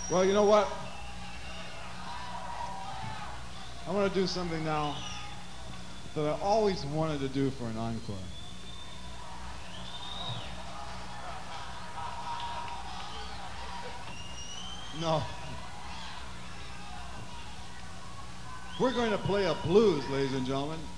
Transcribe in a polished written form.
Well, you know what? I want to do something now that I always wanted to do for an encore. No. We're going to play a blues, ladies and gentlemen.